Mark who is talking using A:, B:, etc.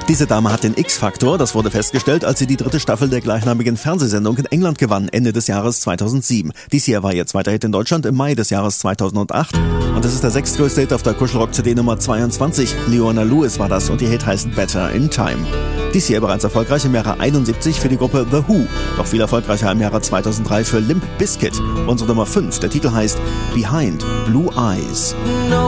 A: Diese Dame hat den X-Faktor, das wurde festgestellt, als sie die 3. Staffel der gleichnamigen Fernsehsendung in England gewann, Ende des Jahres 2007. Dies hier war ihr zweiter Hit in Deutschland im Mai des Jahres 2008 und es ist der 6. größte Hit auf der Kuschelrock-CD Nummer 22. Leona Lewis war das und ihr Hit heißt Better in Time. Dies hier bereits erfolgreich im Jahre 71 für die Gruppe The Who, doch viel erfolgreicher im Jahre 2003 für Limp Bizkit. Unsere Nummer 5, der Titel heißt Behind Blue Eyes.